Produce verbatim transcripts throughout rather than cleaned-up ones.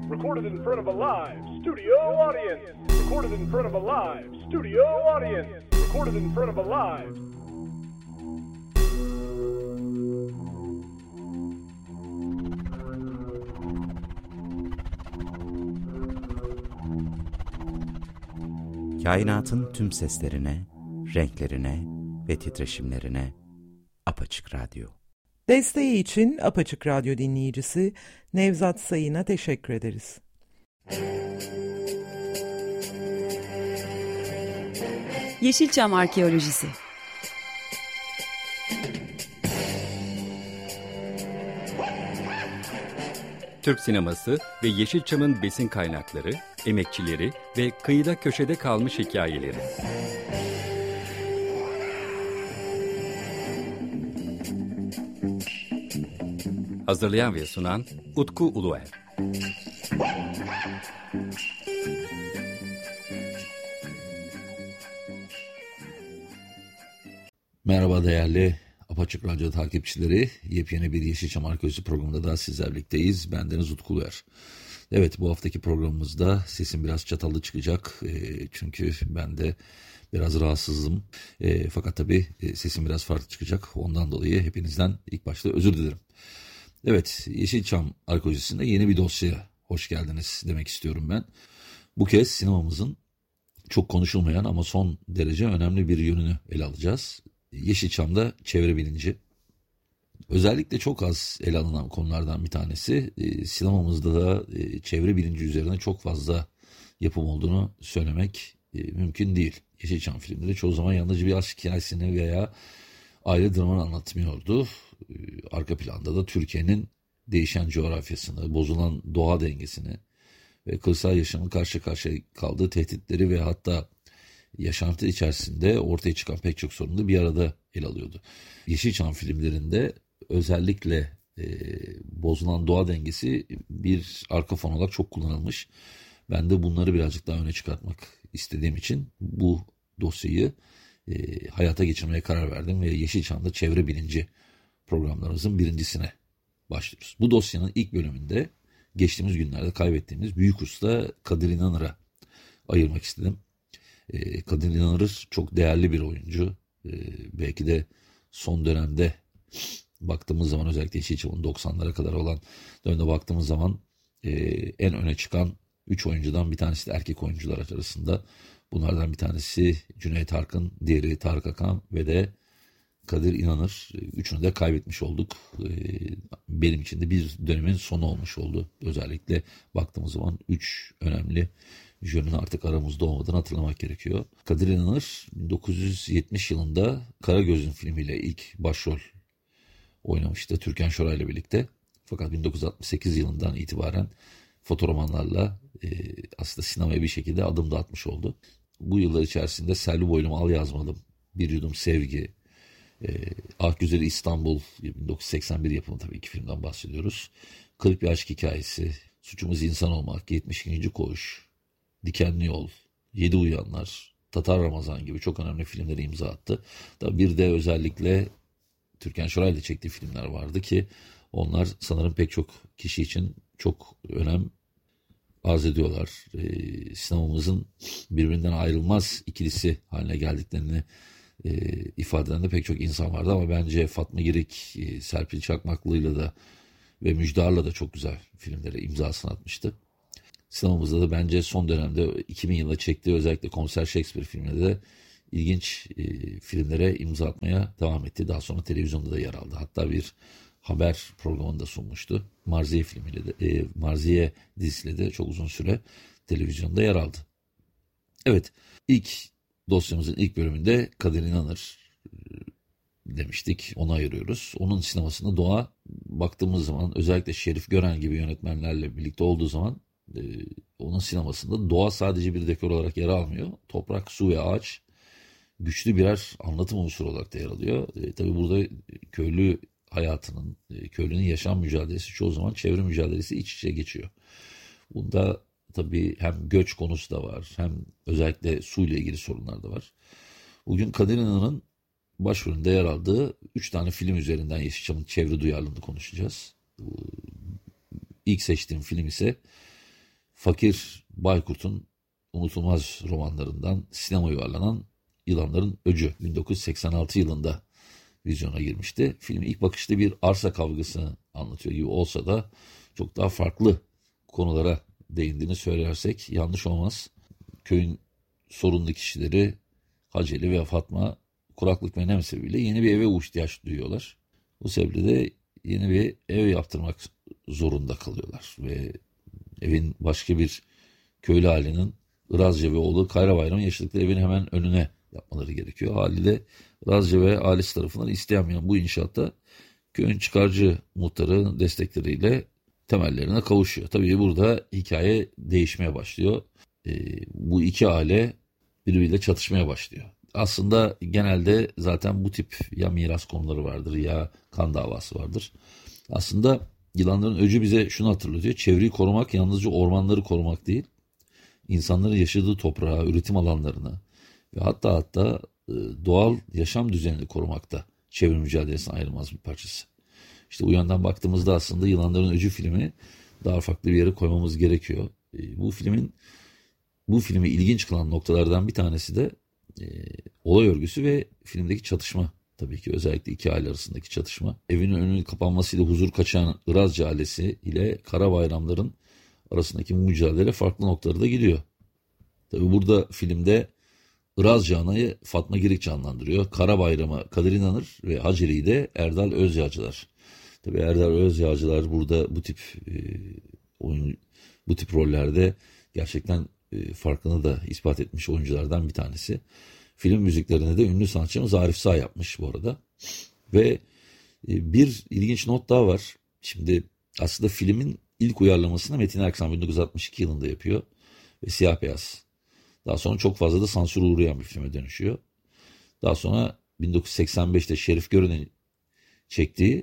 Recorded in front of a live studio audience. Recorded in front of a live studio audience. Recorded in front of a live. Kainatın tüm seslerine, renklerine ve titreşimlerine Apaçık Radyo. Desteği için Apaçık Radyo dinleyicisi Nevzat Sayın'a teşekkür ederiz. Yeşilçam Arkeolojisi. Türk sineması ve Yeşilçam'ın besin kaynakları, emekçileri ve kıyıda köşede kalmış hikayeleri. Hazırlayan ve sunan Utku Uluer. Merhaba değerli Apaçık Radyo takipçileri. Yepyeni bir Yeşilçam Arkeolojisi programında da sizlerle birlikteyiz. Bendeniz Utku Uluer. Evet, bu haftaki programımızda sesim biraz çatallı çıkacak. E, çünkü ben de biraz rahatsızım. E, fakat tabii e, sesim biraz farklı çıkacak. Ondan dolayı hepinizden ilk başta özür dilerim. Evet, Yeşilçam Arkeolojisi'nde yeni bir dosyaya hoş geldiniz demek istiyorum ben. Bu kez sinemamızın çok konuşulmayan ama son derece önemli bir yönünü ele alacağız. Yeşilçam'da çevre bilinci. Özellikle çok az ele alınan konulardan bir tanesi. E, sinemamızda da e, çevre bilinci üzerine çok fazla yapım olduğunu söylemek e, mümkün değil. Yeşilçam filmleri çoğu zaman yalnızca bir aşk hikayesini veya aile dramını anlatmıyordu. E, arka planda da Türkiye'nin değişen coğrafyasını, bozulan doğa dengesini ve kırsal yaşamın karşı karşıya kaldığı tehditleri ve hatta yaşantı içerisinde ortaya çıkan pek çok sorunu bir arada ele alıyordu. Yeşilçam filmlerinde özellikle e, bozulan doğa dengesi bir arka fon olarak çok kullanılmış. Ben de bunları birazcık daha öne çıkartmak istediğim için bu dosyayı e, hayata geçirmeye karar verdim ve Yeşilçam'da çevre bilinci programlarımızın birincisine başlıyoruz. Bu dosyanın ilk bölümünde geçtiğimiz günlerde kaybettiğimiz büyük usta Kadir İnanır'a ayırmak istedim. E, Kadir İnanır çok değerli bir oyuncu. E, belki de son dönemde baktığımız zaman, özellikle Yeşilçam'ın doksanlara kadar olan dönemde baktığımız zaman e, en öne çıkan üç oyuncudan bir tanesi de erkek oyuncular arasında. Bunlardan bir tanesi Cüneyt Arkın, diğeri Tarık Akan ve de Kadir İnanır. Üçünü de kaybetmiş olduk. E, benim için de bir dönemin sonu olmuş oldu. Özellikle baktığımız zaman üç önemli jönün artık aramızda olmadığını hatırlamak gerekiyor. Kadir İnanır bin dokuz yüz yetmiş yılında Karagöz'ün filmiyle ilk başrol oynamıştı Türkan Şoray ile birlikte. Fakat bin dokuz yüz altmış sekiz yılından itibaren fotoromanlarla e, aslında sinemaya bir şekilde adım da atmış oldu. Bu yıllar içerisinde Selvi Boylum Al Yazmalım, Bir Yudum Sevgi, e, Ah Güzeli İstanbul, bin dokuz yüz seksen bir yapımı, tabii iki filmden bahsediyoruz. Kırık Bir Aşk Hikayesi, Suçumuz İnsan Olmak, yetmiş ikinci Koğuş, Dikenli Yol, Yedi Uyanlar, Tatar Ramazan gibi çok önemli filmleri imza attı. Tabii bir de özellikle Türkan Şoray ile çektiği filmler vardı ki onlar sanırım pek çok kişi için çok önem arz ediyorlar. E, sinemamızın birbirinden ayrılmaz ikilisi haline geldiklerini e, ifade eden de pek çok insan vardı ama bence Fatma Girik, e, Serpil Çakmaklı'yla da ve Müjdar'la da çok güzel filmlere imzasını atmıştı. Sinemamızda da bence son dönemde iki bin yılında çektiği özellikle Komiser Shakespeare filminde de ilginç e, filmlere imza atmaya devam etti. Daha sonra televizyonda da yer aldı. Hatta bir haber programını da sunmuştu. Marziye filmiyle de, e, Marziye dizisiyle de çok uzun süre televizyonda yer aldı. Evet, ilk dosyamızın ilk bölümünde Kadir İnanır demiştik. Onu ayırıyoruz. Onun sinemasında doğa baktığımız zaman, özellikle Şerif Gören gibi yönetmenlerle birlikte olduğu zaman e, onun sinemasında doğa sadece bir dekor olarak yer almıyor. Toprak, su ve ağaç güçlü birer anlatım unsuru olarak da yer alıyor. E, tabii burada köylü hayatının, e, köylünün yaşam mücadelesi çoğu zaman çevre mücadelesi iç içe geçiyor. Bunda tabii hem göç konusu da var, hem özellikle suyla ilgili sorunlar da var. Bugün Kadir İnanır'ın başrolünde yer aldığı üç tane film üzerinden Yeşilçam'ın çevre duyarlılığını konuşacağız. İlk seçtiğim film ise Fakir Baykurt'un unutulmaz romanlarından sinema uyarlanan Yılanların Öcü bin dokuz yüz seksen altı yılında vizyona girmişti. Film ilk bakışta bir arsa kavgasını anlatıyor gibi olsa da çok daha farklı konulara değindiğini söylersek yanlış olmaz. Köyün sorunlu kişileri Haceli ve Fatma kuraklık ve nem sebebiyle yeni bir eve ihtiyaç duyuyorlar. Bu sebeple de yeni bir ev yaptırmak zorunda kalıyorlar ve evin başka bir köylü halinin Irazca ve oğlu Kayrabayram'ın yaşadıkları evin hemen önüne yapmaları gerekiyor. Haliyle Irazca ve ailesi tarafından istenmeyen bu inşaatta köyün çıkarcı muhtarı destekleriyle temellerine kavuşuyor. Tabii burada hikaye değişmeye başlıyor. E, bu iki aile birbiriyle çatışmaya başlıyor. Aslında genelde zaten bu tip ya miras konuları vardır ya kan davası vardır. Aslında Yılanların Öcü bize şunu hatırlatıyor. Çevreyi korumak yalnızca ormanları korumak değil, insanların yaşadığı toprağı, üretim alanlarını ve hatta hatta doğal yaşam düzenini korumakta çevre mücadelesine ayrılmaz bir parçası. İşte bu yönden baktığımızda aslında Yılanların Öcü filmi daha farklı bir yere koymamız gerekiyor. Bu filmin bu filmi ilginç kılan noktalardan bir tanesi de e, olay örgüsü ve filmdeki çatışma. Tabii ki özellikle iki aile arasındaki çatışma. Evinin önünün kapanmasıyla huzur kaçan Irazca ailesi ile Karabayramların arasındaki mücadele farklı noktalara da gidiyor. Tabii burada filmde Irazca anayı Fatma Girik canlandırıyor. Karabayram'a Kadir İnanır ve Haceli'yi de Erdal Özyağcılar. Tabii Erdal Özyağcılar burada bu tip e, oyun bu tip rollerde gerçekten e, farkını da ispat etmiş oyunculardan bir tanesi. Film müziklerini de ünlü sanatçımız Arif Sağ yapmış bu arada. Ve e, bir ilginç not daha var. Şimdi aslında filmin ilk uyarlamasını Metin Erksan bin dokuz yüz altmış iki yılında yapıyor. Ve siyah beyaz. Daha sonra çok fazla da sansür uğrayan bir filme dönüşüyor. Daha sonra bin dokuz yüz seksen beşte Şerif Gören'in çektiği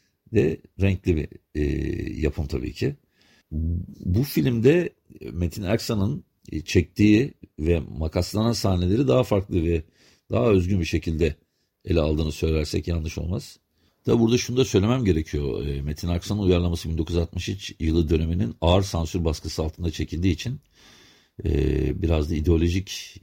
de renkli bir e, yapım tabii ki. Bu filmde Metin Erksan'ın çektiği ve makaslanan sahneleri daha farklı ve daha özgün bir şekilde ele aldığını söylersek yanlış olmaz. Tabi burada şunu da söylemem gerekiyor. Metin Erksan'ın uyarlaması bin dokuz yüz altmış üç yılı döneminin ağır sansür baskısı altında çekildiği için biraz da ideolojik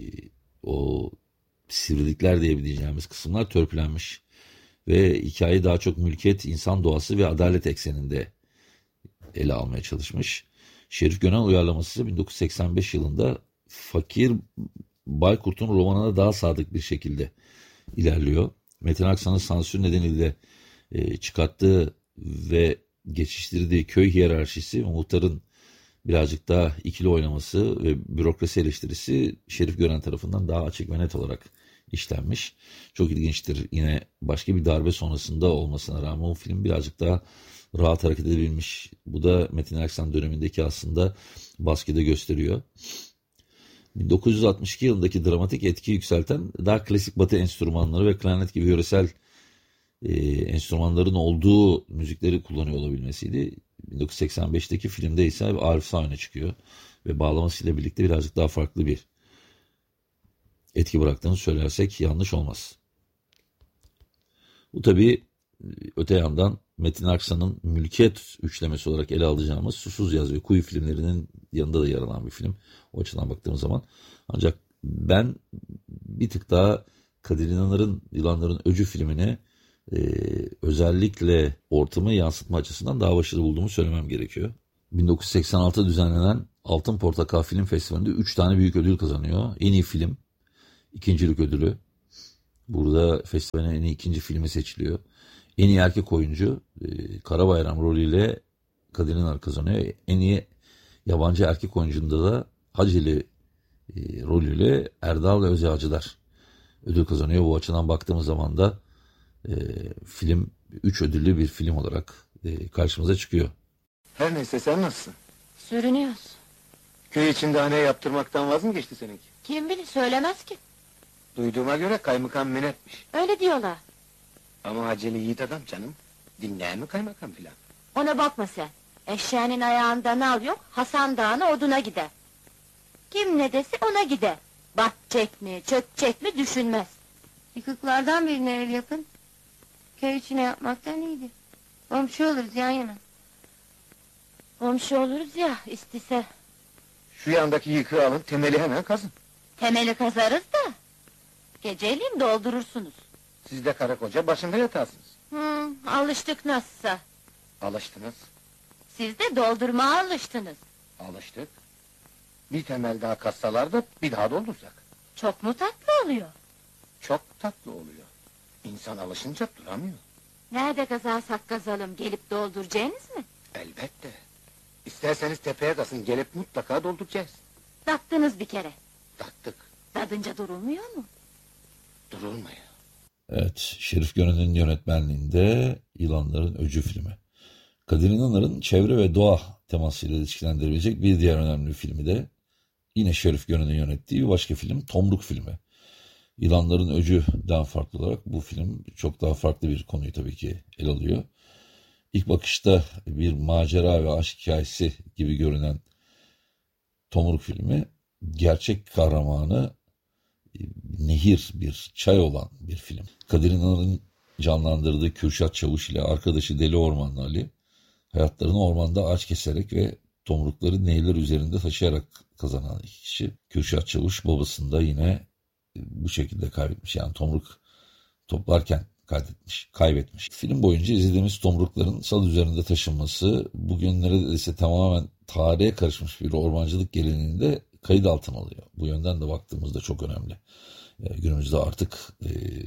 o sivrilikler diyebileceğimiz kısımlar törpülenmiş. Ve hikaye daha çok mülkiyet, insan doğası ve adalet ekseninde ele almaya çalışmış. Şerif Gören uyarlaması bin dokuz yüz seksen beş yılında Fakir Baykurt'un romanına daha sadık bir şekilde ilerliyor. Metin Aksan'ın sansür nedeniyle e, çıkarttığı ve geçiştirdiği köy hiyerarşisi, muhtarın birazcık daha ikili oynaması ve bürokrasi eleştirisi Şerif Gören tarafından daha açık ve net olarak işlenmiş. Çok ilginçtir. Yine başka bir darbe sonrasında olmasına rağmen o film birazcık daha rahat hareket edebilmiş. Bu da Metin Erksan dönemindeki aslında baskıyı da gösteriyor. bin dokuz yüz altmış iki yılındaki dramatik etki yükselten daha klasik batı enstrümanları ve klarnet gibi yöresel e, enstrümanların olduğu müzikleri kullanıyor olabilmesiydi. bin dokuz yüz seksen beşteki filmde ise Arif Sağ öne çıkıyor ve bağlamasıyla birlikte birazcık daha farklı bir etki bıraktığını söylersek yanlış olmaz. Bu tabii öte yandan Metin Erksan'ın mülkiyet üçlemesi olarak ele alacağımız Susuz Yaz ve Kuyu filmlerinin yanında da yer alan bir film. O açıdan baktığımız zaman. Ancak ben bir tık daha Kadir İnanır'ın Yılanların Öcü filmine e, özellikle ortamı yansıtma açısından daha başarılı bulduğumu söylemem gerekiyor. bin dokuz yüz seksen altıda düzenlenen Altın Portakal Film Festivali'nde üç tane büyük ödül kazanıyor. En iyi film, ikincilik ödülü. Burada festivalin en iyi ikinci filmi seçiliyor. En iyi erkek oyuncu e, Karabayram rolüyle Kadir İnanar kazanıyor. En iyi yabancı erkek oyuncunda da Haceli e, rolüyle Erdal Özyağcılar ödül kazanıyor. Bu açıdan baktığımız zaman da e, film üç ödüllü bir film olarak e, karşımıza çıkıyor. Her neyse sen nasılsın? Sürünüyoruz. Köy içinde hane yaptırmaktan vaz mı geçti seninki? Kim bilir, söylemez ki. Duyduğuma göre kaymakam men etmiş. Öyle diyorlar. Ama Haceli yiğit adam canım. Dinleyen mi kaymakam filan? Ona bakma sen. Eşeğinin ayağında nal yok, Hasan Dağı'na oduna gider. Kim ne dese ona gider. Batacak mı, çökecek mi düşünmez. Yıkıklardan birine ev yakın. Köy içine yapmaktan iyidir. Komşu oluruz yan yana. Komşu oluruz ya, istese Şu yandaki yıkığı alın, temeli hemen kazın. Temeli kazarız da geceliğin doldurursunuz. Siz de karı koca başında yatarsınız. Hı, alıştık nasılsa. Alıştınız. Siz de doldurmaya alıştınız. Alıştık. Bir temel daha kazsalar da bir daha dolduracak. Çok mu tatlı oluyor? Çok tatlı oluyor. İnsan alışınca duramıyor. Nerede kazarsak kazalım gelip dolduracaksınız mı? Elbette. İsterseniz tepeye kazın, gelip mutlaka dolduracağız. Taktınız bir kere. Taktık. Tadınca durulmuyor mu? Durulmuyor. Evet, Şerif Gönen'in yönetmenliğinde Yılanların Öcü filmi. Kadir İnanır'ın çevre ve doğa temasıyla ilişkilendirilecek bir diğer önemli filmi de yine Şerif Gönen'in yönettiği bir başka film, Tomruk filmi. Yılanların Öcü'den farklı olarak bu film çok daha farklı bir konuyu tabii ki ele alıyor. İlk bakışta bir macera ve aşk hikayesi gibi görünen Tomruk filmi, gerçek kahramanı nehir, bir çay olan bir film. Kadir İnanır'ın canlandırdığı Kürşat Çavuş ile arkadaşı Deli Ormanlı Ali, hayatlarını ormanda ağaç keserek ve tomrukları nehirler üzerinde taşıyarak kazanan iki kişi. Kürşat Çavuş babasını da yine bu şekilde kaybetmiş. Yani tomruk toplarken kaybetmiş, kaybetmiş. Film boyunca izlediğimiz tomrukların sal üzerinde taşınması bugün neredeyse tamamen tarihe karışmış bir ormancılık geleneğinde kayıt altına alıyor. Bu yönden de baktığımızda çok önemli. E, günümüzde artık e,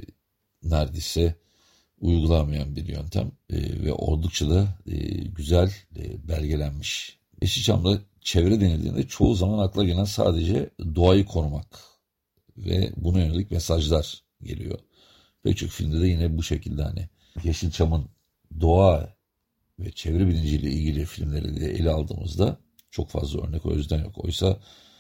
neredeyse uygulanmayan bir yöntem e, ve oldukça da e, güzel e, belgelenmiş. Yeşilçam'da çevre denildiğinde çoğu zaman akla gelen sadece doğayı korumak ve buna yönelik mesajlar geliyor. Pek çok filmde de yine bu şekilde hani Yeşilçam'ın doğa ve çevre bilinciyle ilgili filmleri de ele aldığımızda çok fazla örnek o yüzden yok. Oysa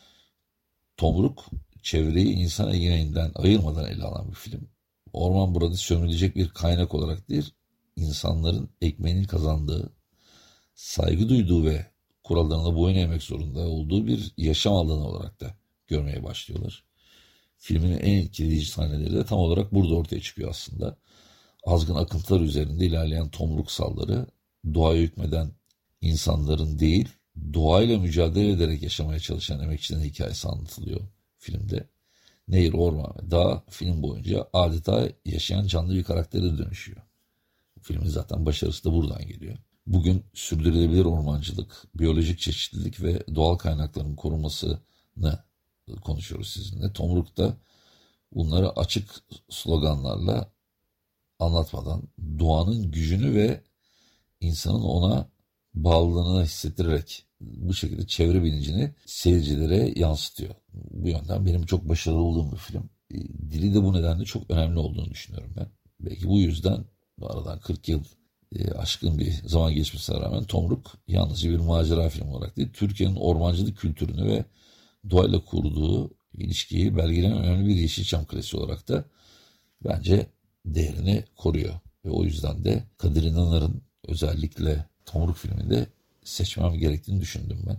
Tomruk çevreyi insan egemeğinden ayırmadan ele alan bir film. Orman burada sömürülecek bir kaynak olarak değil, insanların ekmeğini kazandığı, saygı duyduğu ve kurallarına boyun eğmek zorunda olduğu bir yaşam alanı olarak da görmeye başlıyorlar. Filmin en etkileyici sahneleri de tam olarak burada ortaya çıkıyor aslında. Azgın akıntılar üzerinde ilerleyen tomruk salları, doğaya hükmeden insanların değil, doğayla mücadele ederek yaşamaya çalışan emekçilerin hikayesi anlatılıyor filmde. Nehir, orman ve dağ film boyunca adeta yaşayan canlı bir karaktere dönüşüyor. Filmin zaten başarısı da buradan geliyor. Bugün sürdürülebilir ormancılık, biyolojik çeşitlilik ve doğal kaynakların korunmasını konuşuyoruz sizinle. Tomruk'ta bunları açık sloganlarla anlatmadan doğanın gücünü ve insanın ona bağlılığını hissettirerek bu şekilde çevre bilincini seyircilere yansıtıyor. Bu yönden benim çok başarılı olduğum bir film. Dili de bu nedenle çok önemli olduğunu düşünüyorum ben. Belki bu yüzden aradan kırk yıl aşkın bir zaman geçmesine rağmen Tomruk yalnızca bir macera filmi olarak değil, Türkiye'nin ormancılık kültürünü ve doğayla kurduğu ilişkiyi belgeleyen önemli bir Yeşilçam klasiği olarak da bence değerini koruyor. Ve o yüzden de Kadir İnanır'ın özellikle Tomruk filminde seçmem gerektiğini düşündüm ben.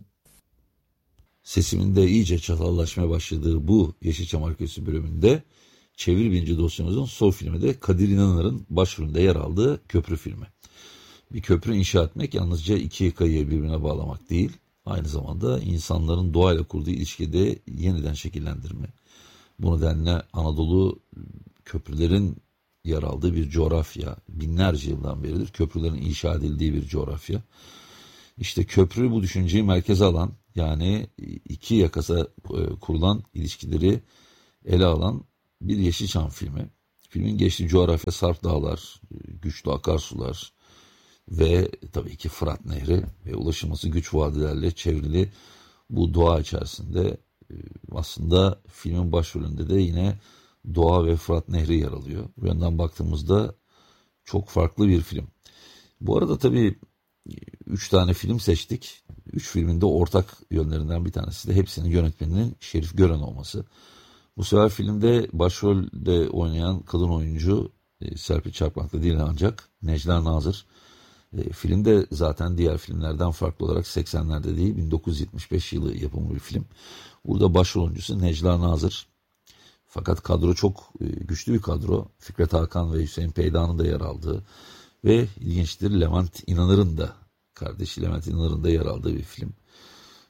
Sesimin de iyice çatallaşmaya başladığı bu Yeşilçam Arkeolojisi bölümünde çeviri bilinci dosyamızın son filmi de Kadir İnanır'ın başrolünde yer aldığı Köprü filmi. Bir köprü inşa etmek yalnızca iki kayayı birbirine bağlamak değil, aynı zamanda insanların doğayla kurduğu ilişkiyi de yeniden şekillendirme. Bu nedenle Anadolu köprülerin yer aldığı bir coğrafya. Binlerce yıldan beridir köprülerin inşa edildiği bir coğrafya. İşte köprü bu düşünceyi merkeze alan, yani iki yakasa kurulan ilişkileri ele alan bir Yeşilçam filmi. Filmin geçtiği coğrafya sarp dağlar, güçlü akarsular ve tabii ki Fırat Nehri ve ulaşılması güç vadilerle çevrili bu doğa içerisinde aslında filmin başrolünde de yine doğa ve Fırat Nehri yer alıyor. Bu yönden baktığımızda çok farklı bir film. Bu arada tabii üç tane film seçtik. Üç filmin de ortak yönlerinden bir tanesi de hepsinin yönetmeninin Şerif Gören olması. Bu sefer filmde başrolde oynayan kadın oyuncu e, Serpil Çarpmak'ta değil ancak Necla Nazır. E, filmde zaten diğer filmlerden farklı olarak seksenlerde değil bin dokuz yüz yetmiş beş yılı yapımı bir film. Burada başrol oyuncusu Necla Nazır. Fakat kadro çok e, güçlü bir kadro. Fikret Hakan ve Hüseyin Peyda'nın da yer aldığı ve ilginçtir Levent İnanır'ın da kardeşi Levent İnanır'ın da yer aldığı bir film.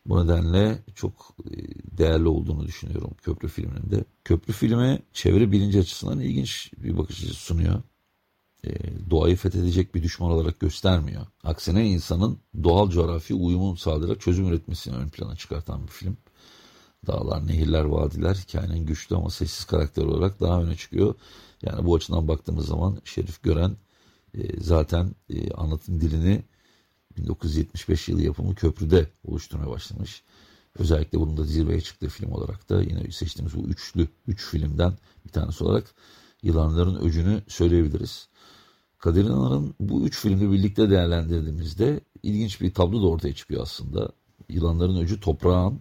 Bu nedenle çok değerli olduğunu düşünüyorum Köprü filminin de. Köprü filmi çevre bilinci açısından ilginç bir bakış açısı sunuyor. E, doğayı fethedecek bir düşman olarak göstermiyor. Aksine insanın doğal coğrafi uyumu sağlayarak çözüm üretmesini ön plana çıkartan bir film. Dağlar, nehirler, vadiler hikayenin güçlü ama sessiz karakteri olarak daha öne çıkıyor. Yani bu açıdan baktığımız zaman Şerif Gören e, zaten e, anlatım dilini bin dokuz yüz yetmiş beş yılı yapımı Köprü'de oluşturmaya başlamış. Özellikle bunun da zirveye çıktığı film olarak da yine seçtiğimiz bu üçlü, üç filmden bir tanesi olarak Yılanların Öcü'nü söyleyebiliriz. Kadir İnanır'ın bu üç filmi birlikte değerlendirdiğimizde ilginç bir tablo da ortaya çıkıyor aslında. Yılanların Öcü toprağın,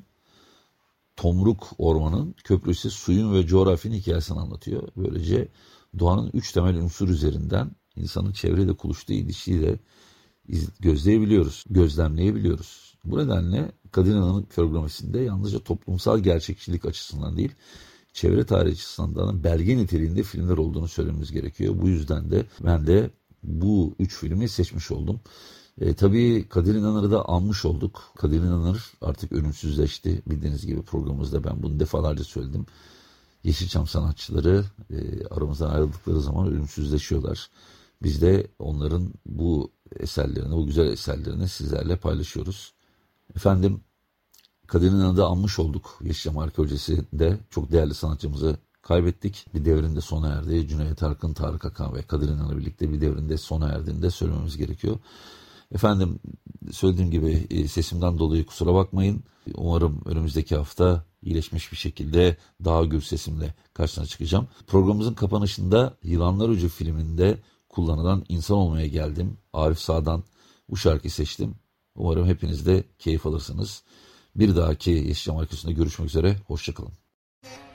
Tomruk ormanın, Köprüsü suyun ve coğrafyanın hikayesini anlatıyor. Böylece doğanın üç temel unsur üzerinden insanın çevreyle kuruştuğu ilişkiyi de gözleyebiliyoruz, gözlemleyebiliyoruz. Bu nedenle Kadir İnanır'ın filmografisinde yalnızca toplumsal gerçekçilik açısından değil, çevre tarihi açısından belge niteliğinde filmler olduğunu söylememiz gerekiyor. Bu yüzden de ben de bu üç filmi seçmiş oldum. E, tabii Kadir İnanır'ı da anmış olduk. Kadir İnanır artık ölümsüzleşti. Bildiğiniz gibi programımızda ben bunu defalarca söyledim. Yeşilçam sanatçıları e, aramızdan ayrıldıkları zaman ölümsüzleşiyorlar. Biz de onların bu eserlerini, bu güzel eserlerini sizlerle paylaşıyoruz. Efendim, Kadir İnanır'ı da anmış olduk. Yeşilçam Arkeolojisi'nde çok değerli sanatçımızı kaybettik. Bir devrinde sona erdi. Cüneyt Arkın, Tarık Akan ve Kadir İnanır'la birlikte bir devrinde sona erdiğini de söylememiz gerekiyor. Efendim, söylediğim gibi sesimden dolayı kusura bakmayın. Umarım önümüzdeki hafta iyileşmiş bir şekilde daha gür sesimle karşına çıkacağım. Programımızın kapanışında Yılanlar Öcü filminde kullanılan İnsan Olmaya Geldim, Arif Sağ'dan bu şarkıyı seçtim. Umarım hepiniz de keyif alırsınız. Bir dahaki Yeşilçam Arkeolojisi'nde görüşmek üzere. Hoşça kalın.